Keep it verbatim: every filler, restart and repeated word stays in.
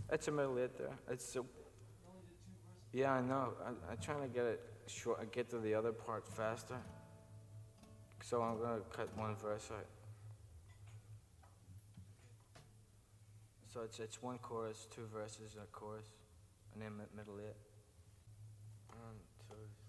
It's a middle eight there. It's a, yeah, I know. I, I'm trying to get it short. Get to the other part faster. So I'm gonna cut one verse out. So it's it's one chorus, two verses, a chorus, and then middle eight. One, two.